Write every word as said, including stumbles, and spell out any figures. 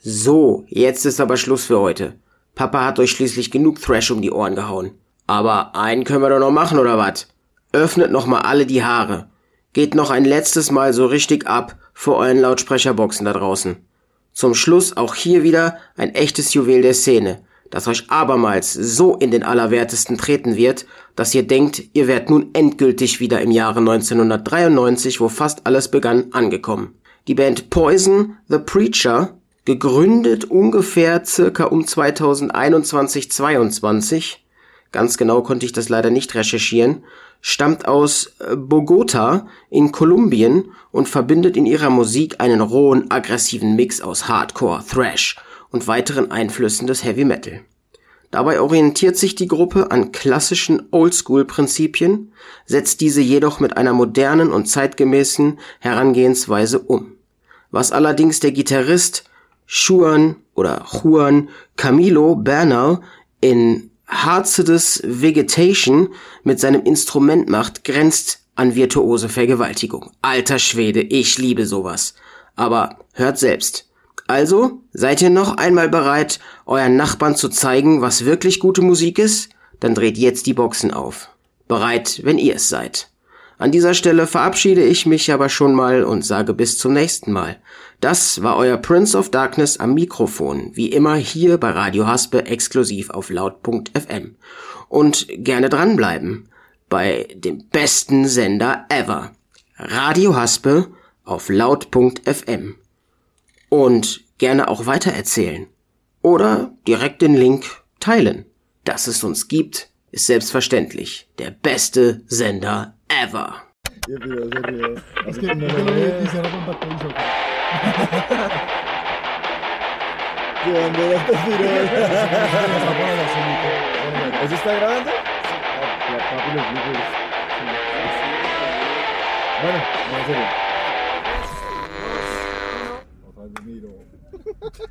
So, jetzt ist aber Schluss für heute. Papa hat euch schließlich genug Thrash um die Ohren gehauen. Aber einen können wir doch noch machen, oder was? Öffnet noch mal alle die Haare. Geht noch ein letztes Mal so richtig ab vor euren Lautsprecherboxen da draußen. Zum Schluss auch hier wieder ein echtes Juwel der Szene, das euch abermals so in den Allerwertesten treten wird, dass ihr denkt, ihr wärt nun endgültig wieder im Jahre neunzehnhundertdreiundneunzig, wo fast alles begann, angekommen. Die Band Poison The Preacher, gegründet ungefähr circa um zweitausendeinundzwanzig zweiundzwanzig, ganz genau konnte ich das leider nicht recherchieren, stammt aus Bogota in Kolumbien und verbindet in ihrer Musik einen rohen, aggressiven Mix aus Hardcore, Thrash und weiteren Einflüssen des Heavy Metal. Dabei orientiert sich die Gruppe an klassischen Oldschool-Prinzipien, setzt diese jedoch mit einer modernen und zeitgemäßen Herangehensweise um. Was allerdings der Gitarrist Juan oder Juan Camilo Bernal in Harcedes Vegetation mit seinem Instrument macht, grenzt an virtuose Vergewaltigung. Alter Schwede, ich liebe sowas. Aber hört selbst. Also, seid ihr noch einmal bereit, euren Nachbarn zu zeigen, was wirklich gute Musik ist? Dann dreht jetzt die Boxen auf. Bereit, wenn ihr es seid. An dieser Stelle verabschiede ich mich aber schon mal und sage bis zum nächsten Mal. Das war euer Prince of Darkness am Mikrofon, wie immer hier bei Radio Haspe exklusiv auf laut punkt f m. Und gerne dranbleiben bei dem besten Sender ever. Radio Haspe auf laut punkt f m. Und gerne auch weitererzählen. Oder direkt den Link teilen. Dass es uns gibt, ist selbstverständlich der beste Sender ever. Es que no le quisiera contactar un choque. ¿Eso está grabando? Bueno, no en serio.